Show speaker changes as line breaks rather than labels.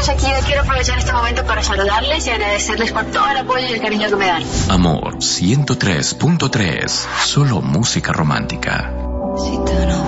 Shakira, quiero aprovechar este momento para saludarles y agradecerles por todo el apoyo y el cariño que me dan.
Amor 103.3, solo música romántica.
Si tú no